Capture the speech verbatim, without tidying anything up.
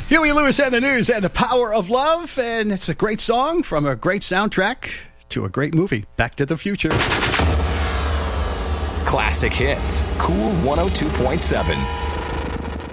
Huey Lewis and the News and the Power of Love. And it's a great song from a great soundtrack to a great movie, Back to the Future. Classic hits, Cool one oh two point seven.